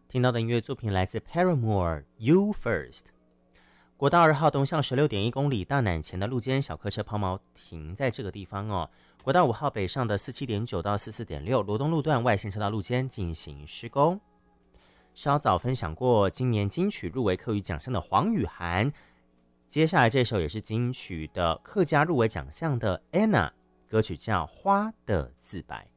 听到的音乐作品来自 Paramore You First。 国道2号东向 16.1 公里大南前的路肩小客车抛锚停在这个地方哦。国道5号北上的 47.9 到 44.6 罗东路段外线车道路肩进行施工。稍早分享过今年金曲入围客语奖项的黄雨涵，接下来这首也是金曲的客家入围奖项的 Anna， 歌曲叫《花的自白》。